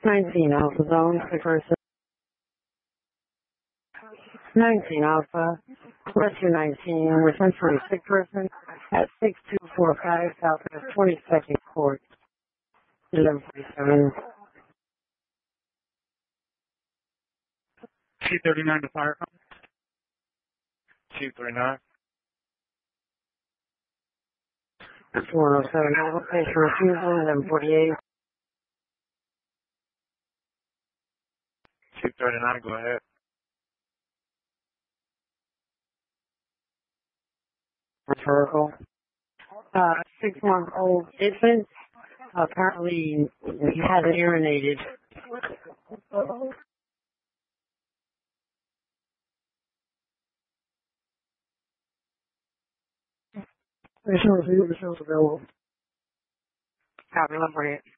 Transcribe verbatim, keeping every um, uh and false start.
nineteen Alpha Zone, sick person. nineteen Alpha, rescue nineteen, return for a sick person at six two four five Southwest twenty-second Court, eleven forty-seven. two thirty-nine to fire company. two thirty-nine. one oh seven Alpha, patient refusal, eleven forty-eight. two thirty-nine, go ahead. Rhetorical. Uh, six-month-old infant, apparently he had urinated. Additional review, additional available. Copy, one forty-eight.